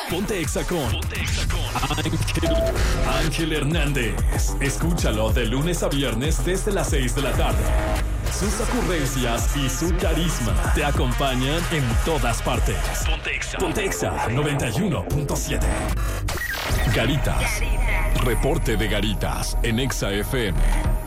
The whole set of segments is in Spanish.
Ponte Exa con Ángel Hernández. Escúchalo de lunes a viernes desde las 6 de la tarde. Sus ocurrencias y su carisma te acompañan en todas partes. Ponte Exa 91.7. Garitas. Reporte de Garitas en Exa FM.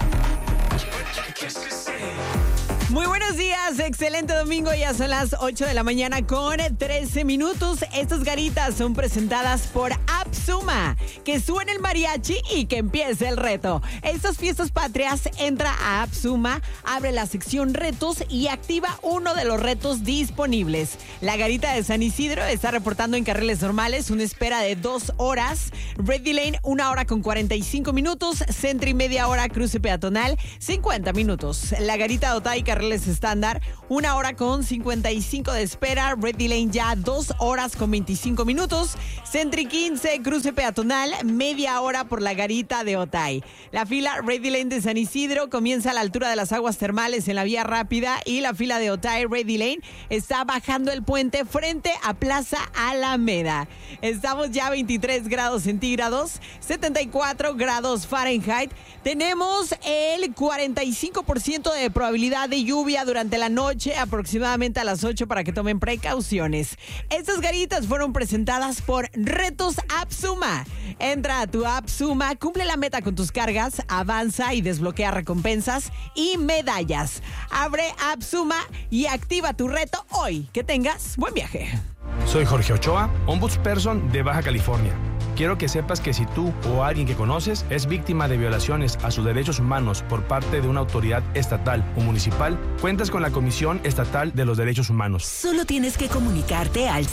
Muy buenos días, excelente domingo, ya son las 8 de la mañana con 13 minutos. Estas garitas son presentadas por Absuma. Que suene el mariachi y que empiece el reto. Estas fiestas patrias, entra a Absuma, abre la sección retos y activa uno de los retos disponibles. La garita de San Isidro está reportando en carriles normales una espera de 2 horas. Ready Lane, 1 hora con 45 minutos. Centro y media hora, cruce peatonal, 50 minutos. La garita de Otay, carriles estándar, 1 hora con 55 de espera. Ready Lane ya 2 horas con 25 minutos. Centro y 15, cruce peatonal, media hora por la garita de Otay. La fila Ready Lane de San Isidro comienza a la altura de las aguas termales en la vía rápida y la fila de Otay Ready Lane está bajando el puente frente a Plaza Alameda. Estamos ya a 23 grados centígrados, 74 grados Fahrenheit. Tenemos el 45% de probabilidad de lluvia durante la noche, aproximadamente a las 8, para que tomen precauciones. Estas garitas fueron presentadas por Retos Absuma. Entra a tu Absuma, cumple la meta con tus cargas, avanza y desbloquea recompensas y medallas. Abre Absuma y activa tu reto hoy. Que tengas buen viaje. Soy Jorge Ochoa, Ombudsperson de Baja California. Quiero que sepas que si tú o alguien que conoces es víctima de violaciones a sus derechos humanos por parte de una autoridad estatal o municipal, cuentas con la Comisión Estatal de los Derechos Humanos. Solo tienes que comunicarte al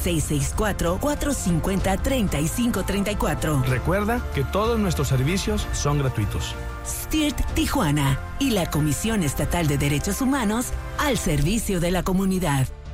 664-450-3534. Recuerda que todos nuestros servicios son gratuitos. STIRT Tijuana y la Comisión Estatal de Derechos Humanos al servicio de la comunidad.